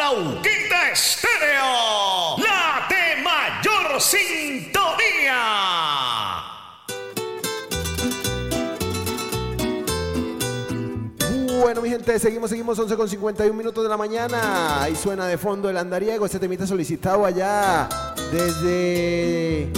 Arauquita Estéreo, la de mayor sintonía. Bueno, mi gente, seguimos 11:51 de la mañana. Ahí suena de fondo el andariego, este temita solicitado allá desde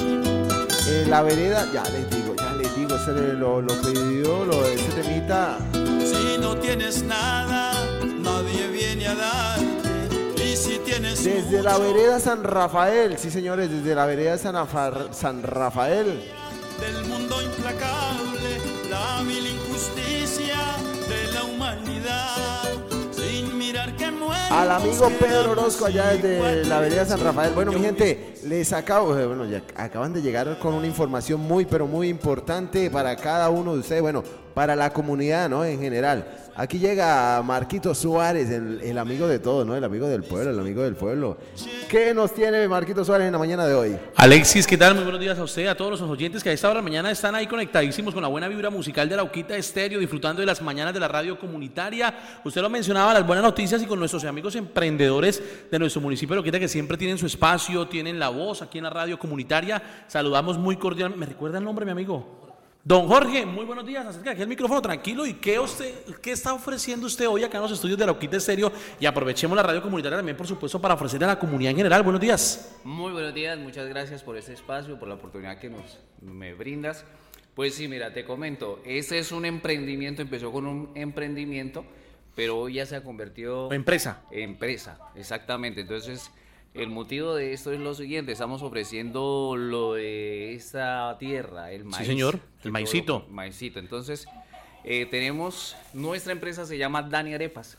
la vereda. Ya les digo, se lo pidió, este temita. Si no tienes nada, nadie viene a darte. Y si tienes desde la vereda San Rafael, sí señores, desde la vereda San Rafael. Del mundo implacable, la vil injusticia de la humanidad, sin mirar que muere. Al amigo Pedro Orozco allá desde la vereda San Rafael. Bueno, mi gente, ya acaban de llegar con una información muy, pero muy importante para cada uno de ustedes, bueno, para la comunidad, ¿no? En general. Aquí llega Marquito Suárez, el amigo de todos, ¿no? El amigo del pueblo. ¿Qué nos tiene Marquito Suárez en la mañana de hoy? Alexis, ¿qué tal? Muy buenos días a usted, a todos los oyentes que a esta hora de la mañana están ahí conectadísimos con la buena vibra musical de Arauquita Estéreo, disfrutando de las mañanas de la radio comunitaria. Usted lo mencionaba, las buenas noticias, y con nuestros amigos emprendedores de nuestro municipio de Arauquita, que siempre tienen su espacio, tienen la voz aquí en la radio comunitaria. Saludamos muy cordialmente. ¿Me recuerda el nombre, mi amigo? Don Jorge, muy buenos días, acerca aquí el micrófono, tranquilo. ¿Y qué está ofreciendo usted hoy acá en los estudios de Arauquita Estéreo? Y aprovechemos la radio comunitaria también, por supuesto, para ofrecerle a la comunidad en general. Buenos días. Muy buenos días, muchas gracias por este espacio, por la oportunidad que me brindas. Pues sí, mira, te comento, este es un emprendimiento, empezó con un emprendimiento, pero hoy ya se ha convertido... Empresa, exactamente. Entonces... el motivo de esto es lo siguiente: estamos ofreciendo lo de esta tierra, el maíz. Sí, señor, el maicito. Maicito. Entonces, tenemos, nuestra empresa se llama Dani Arepas.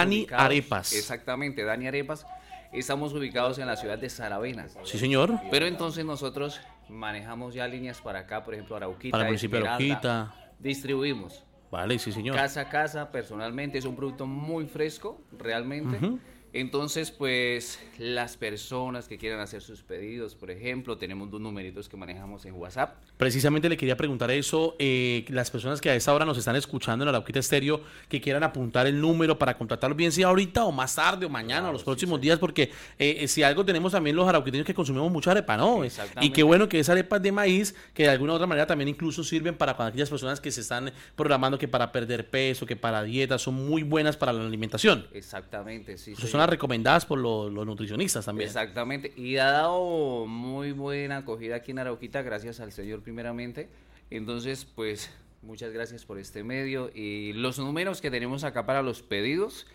Arepas. Exactamente, Dani Arepas. Estamos ubicados en la ciudad de Saravena. Sí, señor. Pero entonces nosotros manejamos ya líneas para acá, por ejemplo, Arauquita, para el municipio de Arauquita. Distribuimos. Vale, sí, señor. Casa a casa, personalmente, es un producto muy fresco, realmente. Entonces, pues, las personas que quieran hacer sus pedidos, por ejemplo, tenemos 2 numeritos que manejamos en WhatsApp. Precisamente le quería preguntar eso, las personas que a esta hora nos están escuchando en Arauquita Estéreo, que quieran apuntar el número para contactarlos, bien sea ahorita o más tarde o mañana, o los próximos días, porque si algo tenemos también los arauquiteños que consumimos mucha arepa, ¿no? Y qué bueno que esas arepas de maíz, que de alguna u otra manera también incluso sirven para aquellas personas que se están programando, que para perder peso, que para dieta, son muy buenas para la alimentación. Exactamente, sí. Son las recomendadas por los nutricionistas también. Exactamente, y ha dado muy buena acogida aquí en Arauquita, gracias al Señor primeramente. Entonces, pues, muchas gracias por este medio. Y los números que tenemos acá para los pedidos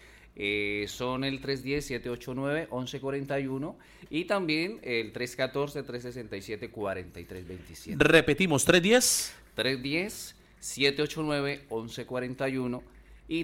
son el 310-789-1141 y también el 314-367-4327. Repetimos, 310-789-1141 y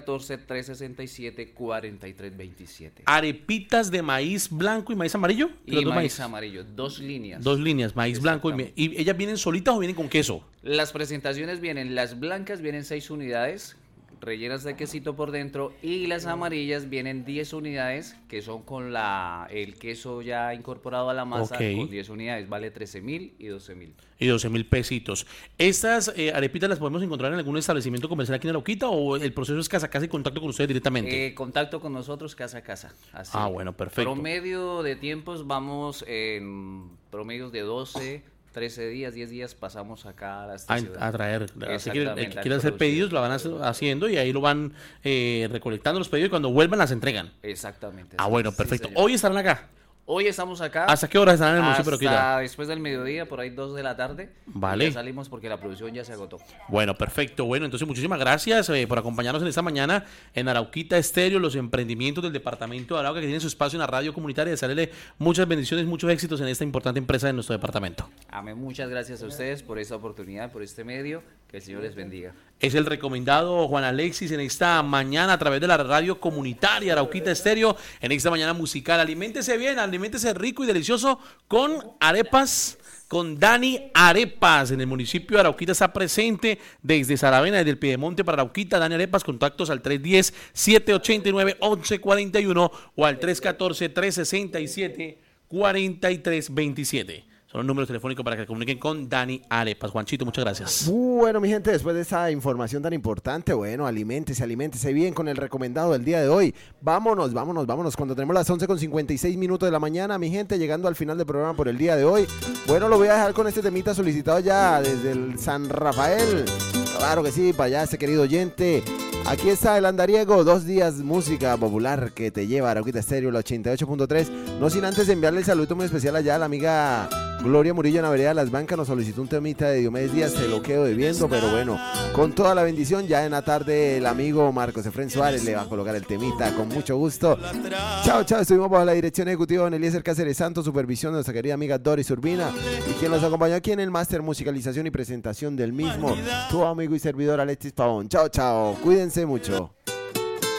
314-367-4327. Arepitas de maíz blanco y maíz amarillo. Y maíz amarillo, 2 líneas. 2 líneas, maíz blanco. ¿Y ellas vienen solitas o vienen con queso? Las presentaciones vienen, las blancas vienen 6 unidades, rellenas de quesito por dentro, y las amarillas vienen 10 unidades, que son con el queso ya incorporado a la masa, con 10 unidades, vale 13.000 y 12.000. Y 12.000 pesitos. ¿Estas arepitas las podemos encontrar en algún establecimiento comercial aquí en Arauquita o el proceso es casa a casa y contacto con ustedes directamente? Contacto con nosotros casa a casa. Así. Bueno, perfecto. Promedio de tiempos, vamos en promedios de 12, 13 días, 10 días pasamos acá a esta ciudad. A traer. Así que el que quiera hacer pedidos lo van haciendo y ahí lo van recolectando los pedidos y cuando vuelvan las entregan. Exactamente. Bueno, perfecto. Sí, hoy estarán acá. Hoy estamos acá. ¿Hasta qué hora estarán en el municipio de Arauquita? Hasta después del mediodía, por ahí 2 de la tarde. Vale. Ya salimos porque la producción ya se agotó. Bueno, perfecto. Bueno, entonces muchísimas gracias por acompañarnos en esta mañana en Arauquita Estéreo, los emprendimientos del departamento de Arauca que tienen su espacio en la radio comunitaria. Desearle muchas bendiciones, muchos éxitos en esta importante empresa de nuestro departamento. Amén. Muchas gracias a ustedes por esta oportunidad, por este medio. Que el Señor les bendiga. Es el recomendado Juan Alexis en esta mañana a través de la radio comunitaria Arauquita Estéreo, en esta mañana musical. Aliméntese bien, aliméntese rico y delicioso con arepas, con Dani Arepas. En el municipio de Arauquita está presente desde Saravena, desde el Piedemonte para Arauquita. Dani Arepas, contactos al 310-789-1141 o al 314-367-4327. Son los números telefónicos para que se comuniquen con Dani Arepas. Juanchito, muchas gracias. Bueno, mi gente, después de esa información tan importante, bueno, aliméntese bien con el recomendado del día de hoy. Vámonos, cuando tenemos las 11:56 minutos de la mañana, mi gente, llegando al final del programa por el día de hoy. Bueno, lo voy a dejar con este temita solicitado ya desde el San Rafael. Claro que sí, para allá, ese querido oyente. Aquí está el andariego, 2 días música popular que te lleva a Arauquita Estéreo, la 88.3. No sin antes enviarle el saludo muy especial allá a la amiga Gloria Murillo en la vereda de Las Bancas. Nos solicitó un temita de Diomedes Díaz, se lo quedo debiendo, pero bueno, con toda la bendición, ya en la tarde el amigo Marcos Efren Suárez le va a colocar el temita con mucho gusto. Chao, estuvimos bajo la dirección ejecutiva de don Eliezer Cáceres Santos, supervisión de nuestra querida amiga Doris Urbina, y quien nos acompañó aquí en el máster musicalización y presentación del mismo, tu amigo y servidor Alexis Pavón. Chao, cuídense mucho.